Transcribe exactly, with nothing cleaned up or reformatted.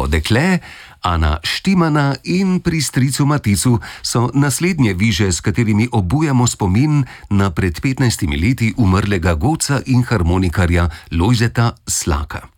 dekle, Ana Štimana in pri stricu Maticu so naslednje viže, s katerimi obujamo spomin na pred petnajstimi leti umrlega godca in harmonikarja Lojzeta Slaka.